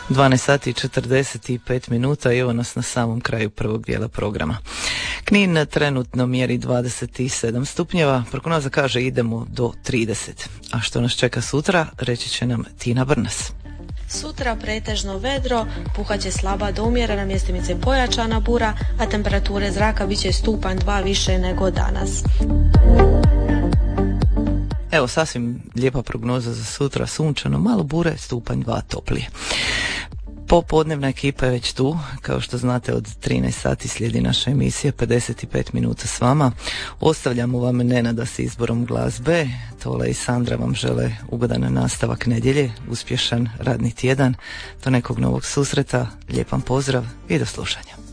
12 sati i 45 minuta i evo nas na samom kraju prvog dijela programa. Knin trenutno mjeri 27 stupnjeva, prognoza kaže idemo do 30. A što nas čeka sutra, reći će nam Tina Brnas. Sutra pretežno vedro, puhaće slaba do umjerena, mjestimice pojačana bura, a temperature zraka bit će stupanj 2 više nego danas. Evo sasvim lijepa prognoza za sutra, sunčano, malo bure, stupanj 2 toplije. Popodnevna ekipa je već tu, kao što znate od 13 sati slijedi naša emisija 55 minuta s vama. Ostavljamo vam Nenada s izborom glazbe, Tole i Sandra vam žele ugodan nastavak nedjelje, uspješan radni tjedan, do nekog novog susreta, lijepan pozdrav i do slušanja.